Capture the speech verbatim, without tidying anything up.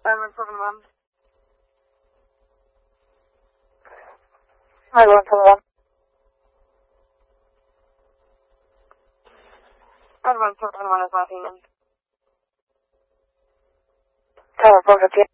Edward seven one. Edward seven one. Edward seven one is not human. Tower four fifty.